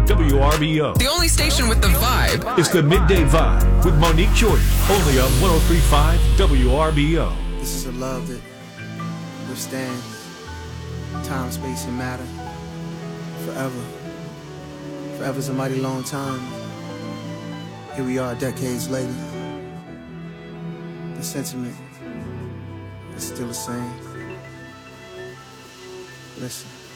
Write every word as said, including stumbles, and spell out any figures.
W R B O. The only station with the vibe. It's the Midday Vibe with Monique Jordan, only on one oh three point five W R B O. This is a love that withstands time, space, and matter forever. Forever's a mighty long time. Here we are decades later. The sentiment is still the same. Listen.